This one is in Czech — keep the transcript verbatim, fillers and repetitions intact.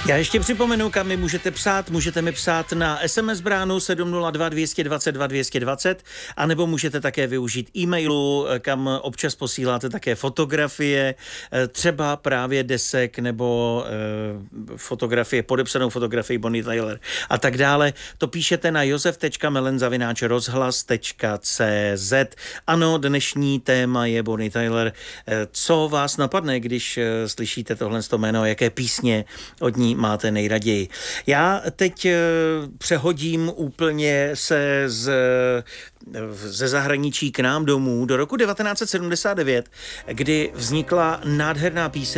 Já ještě připomenu, kam mi můžete psát. Můžete mi psát na es em es bránu sedm nula dva dvě dva dva dvě dva dva, anebo můžete také využít e-mailu, kam občas posíláte také fotografie, třeba právě desek nebo e, fotografie, podepsanou fotografii Bonnie Tyler a tak dále. To píšete na josef tečka melen zavináč rozhlas tečka cé zet. Ano, dnešní téma je Bonnie Tyler. Co vás napadne, když slyšíte tohle jméno, jaké písně od ní máte nejraději? Já teď přehodím úplně se z, ze zahraničí k nám domů do roku devatenáct set sedmdesát devět, kdy vznikla nádherná píseň